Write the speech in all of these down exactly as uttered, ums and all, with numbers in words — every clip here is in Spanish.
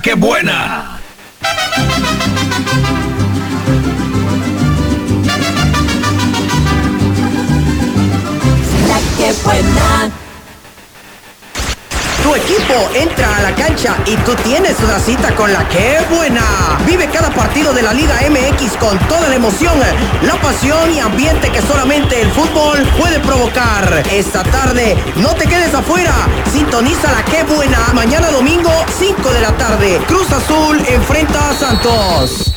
qué buena. La que buena. Tu equipo entra a la cancha y tú tienes una cita con la que buena. Vive cada partido de la Liga M X con toda la emoción, la pasión y ambiente que solamente el fútbol puede provocar. Esta tarde no te quedes afuera. Sintoniza la que buena mañana domingo cinco de la tarde. Cruz Azul enfrenta a Santos.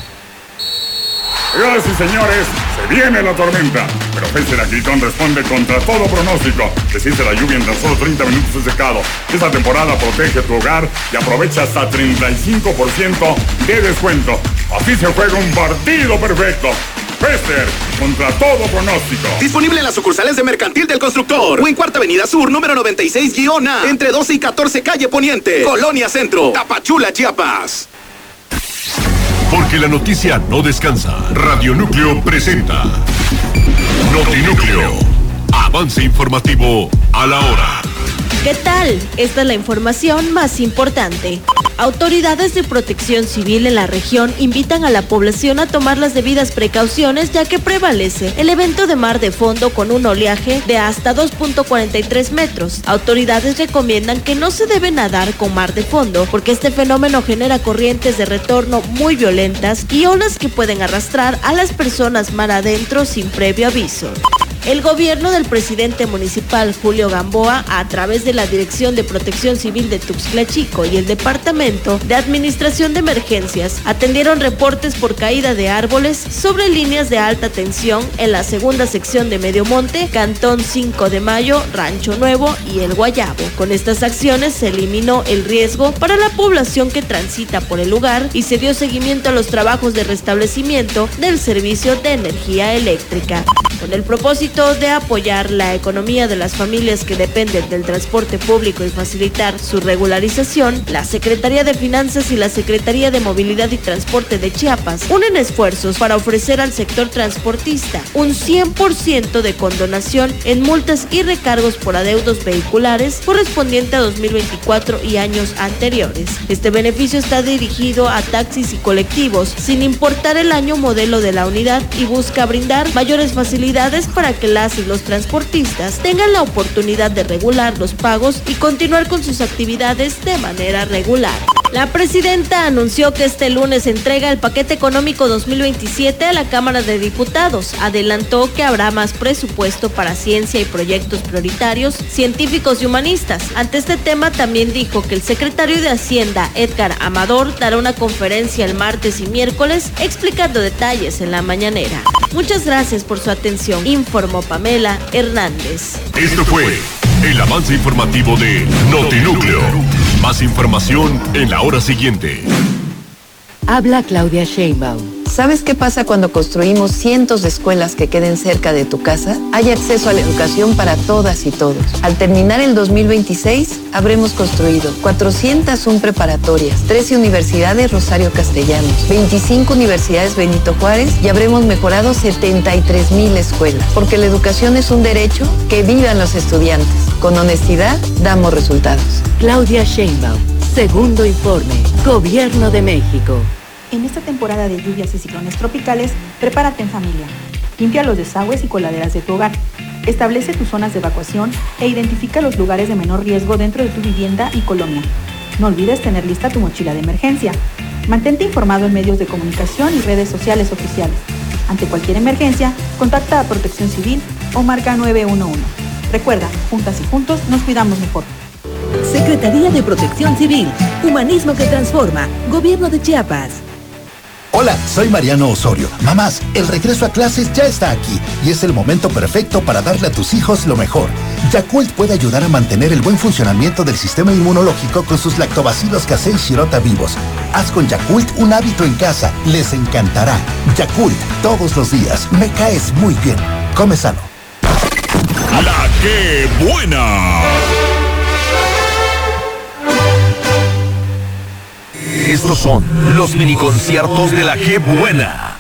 Señoras y señores, se viene la tormenta, pero Phaser Agritón responde contra todo pronóstico. Resiste la lluvia en tan solo treinta minutos de secado. Esta temporada protege tu hogar y aprovecha hasta treinta y cinco por ciento de descuento. Así se juega un partido perfecto. Phaser, contra todo pronóstico. Disponible en las sucursales de Mercantil del Constructor o en Cuarta Avenida Sur, número noventa y seis A, entre doce y catorce Calle Poniente, Colonia Centro, Tapachula, Chiapas. Porque la noticia no descansa. Radio Núcleo presenta Notinúcleo. Avance informativo a la hora. ¿Qué tal? Esta es la información más importante. Autoridades de protección civil en la región invitan a la población a tomar las debidas precauciones, ya que prevalece el evento de mar de fondo con un oleaje de hasta dos punto cuarenta y tres metros. Autoridades recomiendan que no se debe nadar con mar de fondo, porque este fenómeno genera corrientes de retorno muy violentas y olas que pueden arrastrar a las personas mar adentro sin previo aviso. El gobierno del presidente municipal Julio Gamboa, a través de la Dirección de Protección Civil de Tuxtla Chico y el Departamento de Administración de Emergencias, atendieron reportes por caída de árboles sobre líneas de alta tensión en la segunda sección de Mediomonte, Cantón cinco de Mayo, Rancho Nuevo y El Guayabo. Con estas acciones se eliminó el riesgo para la población que transita por el lugar y se dio seguimiento a los trabajos de restablecimiento del servicio de energía eléctrica. Con el propósito de apoyar la economía de las familias que dependen del transporte público y facilitar su regularización, la Secretaría de Finanzas y la Secretaría de Movilidad y Transporte de Chiapas unen esfuerzos para ofrecer al sector transportista un cien por ciento de condonación en multas y recargos por adeudos vehiculares correspondiente a dos mil veinticuatro y años anteriores. Este beneficio está dirigido a taxis y colectivos, sin importar el año modelo de la unidad, y busca brindar mayores facilidades para que las y los transportistas tengan la oportunidad de regular los pagos y continuar con sus actividades de manera regular. La presidenta anunció que este lunes entrega el paquete económico dos mil veintisiete a la Cámara de Diputados. Adelantó que habrá más presupuesto para ciencia y proyectos prioritarios, científicos y humanistas. Ante este tema también dijo que el secretario de Hacienda, Edgar Amador, dará una conferencia el martes y miércoles explicando detalles en la mañanera. Muchas gracias por su atención, informó Pamela Hernández. Esto fue el avance informativo de Notinúcleo. Más información en la hora siguiente. Habla Claudia Sheinbaum. ¿Sabes qué pasa cuando construimos cientos de escuelas que queden cerca de tu casa? Hay acceso a la educación para todas y todos. Al terminar el dos mil veintiséis, habremos construido cuatrocientas una preparatorias, trece universidades Rosario Castellanos, veinticinco universidades Benito Juárez y habremos mejorado setenta y tres mil escuelas. Porque la educación es un derecho, que vivan los estudiantes. Con honestidad, damos resultados. Claudia Sheinbaum, segundo informe, Gobierno de México. En esta temporada de lluvias y ciclones tropicales, prepárate en familia. Limpia los desagües y coladeras de tu hogar. Establece tus zonas de evacuación e identifica los lugares de menor riesgo dentro de tu vivienda y colonia. No olvides tener lista tu mochila de emergencia. Mantente informado en medios de comunicación y redes sociales oficiales. Ante cualquier emergencia, contacta a Protección Civil o marca nueve uno uno. Recuerda, juntas y juntos nos cuidamos mejor. Secretaría de Protección Civil, Humanismo que Transforma, Gobierno de Chiapas. Hola, soy Mariano Osorio. Mamás, el regreso a clases ya está aquí y es el momento perfecto para darle a tus hijos lo mejor. Yakult puede ayudar a mantener el buen funcionamiento del sistema inmunológico con sus lactobacilos casei shirota vivos. Haz con Yakult un hábito en casa. Les encantará. Yakult, todos los días. Me caes muy bien. Come sano. La que buena. Estos son los mini conciertos de la que buena.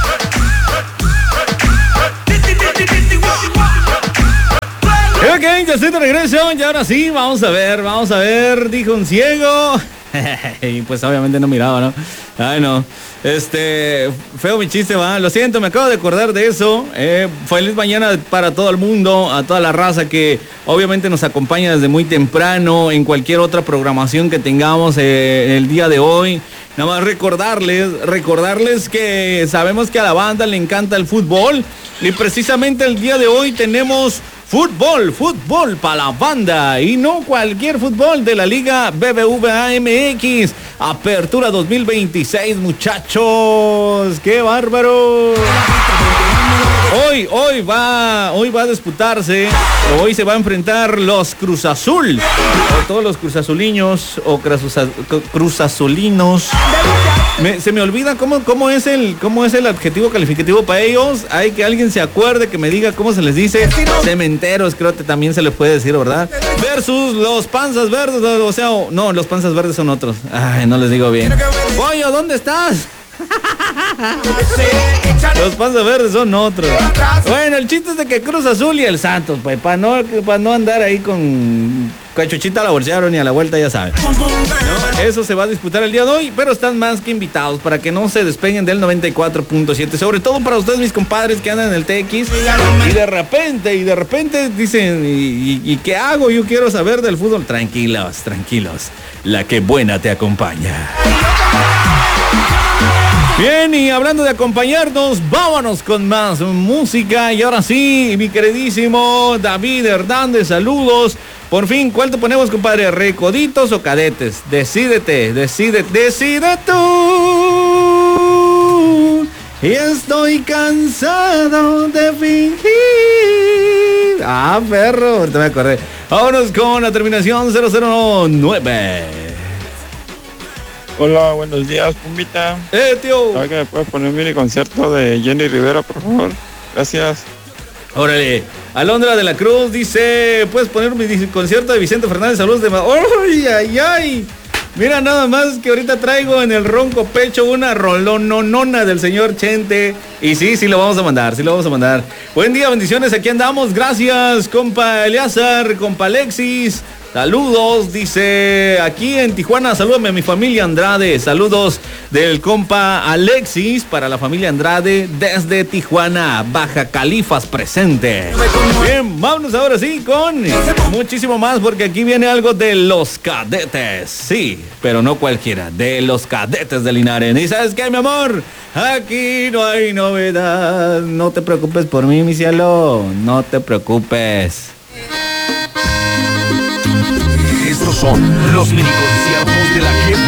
Ok, ya estoy de regreso y ahora sí, vamos a ver, vamos a ver, dijo un ciego. Y pues obviamente no miraba, ¿no? Ay, no. Este, feo mi chiste, va. Lo siento, me acabo de acordar de eso. Eh, feliz mañana para todo el mundo, a toda la raza que obviamente nos acompaña desde muy temprano en cualquier otra programación que tengamos eh, el día de hoy. Nada más recordarles, recordarles que sabemos que a la banda le encanta el fútbol y precisamente el día de hoy tenemos fútbol, fútbol para la banda y no cualquier fútbol de la Liga B B V A M X. Apertura dos mil veintiséis, muchachos. ¡Qué bárbaro! Hoy, hoy va, hoy va a disputarse, hoy se va a enfrentar los Cruz Azul, o todos los cruzazuliños o cruzazulinos. Me, se me olvida cómo, cómo, es el, cómo es el adjetivo calificativo para ellos. Hay que alguien se acuerde, que me diga cómo se les dice. Cementeros, creo que también se les puede decir, ¿verdad? Versus los panzas verdes, o sea, no, los panzas verdes son otros. Ay, no les digo bien. Pollo, ¿dónde estás? Los panzas verdes son otros. Bueno, el chiste es de que Cruz Azul y el Santos, pues, para no, para no andar ahí con cachuchita a la bolsearon y a la vuelta, ya saben, ¿no? Eso se va a disputar el día de hoy, pero están más que invitados para que no se despeguen del noventa y cuatro punto siete, sobre todo para ustedes, mis compadres que andan en el T X y de repente, y de repente dicen, ¿y, y, y qué hago? Yo quiero saber del fútbol. Tranquilos, tranquilos, la que buena te acompaña. Bien, y hablando de acompañarnos, vámonos con más música. Y ahora sí, mi queridísimo David Hernández, saludos. Por fin, ¿cuál te ponemos, compadre? ¿Recoditos o cadetes? Decídete, decide, decide tú. Y estoy cansado de fingir. Ah, perro, ahorita me acordé. Vámonos con la terminación cero cero nueve. Hola, buenos días, Pumbita. Eh, tío. ¿Sabes que me puedes poner un mini concierto de Jenny Rivera, por favor? Gracias. Órale. Alondra de la Cruz dice, ¿puedes poner un concierto de Vicente Fernández? Saludos de... ¡Ay, ay, ay! Mira, nada más que ahorita traigo en el ronco pecho una rolononona del señor Chente. Y sí, sí lo vamos a mandar, sí lo vamos a mandar. Buen día, bendiciones, aquí andamos. Gracias, compa Eleazar, compa Alexis. Saludos, dice, aquí en Tijuana, salúdame a mi familia Andrade. Saludos del compa Alexis para la familia Andrade desde Tijuana, Baja Califas presente. Bien, vámonos ahora sí con muchísimo más, porque aquí viene algo de los Cadetes. Sí, pero no cualquiera, de los Cadetes de Linares. ¿Y sabes qué, mi amor? Aquí no hay novedad. No te preocupes por mí, mi cielo. No te preocupes. Estos son los mini conciertos de la G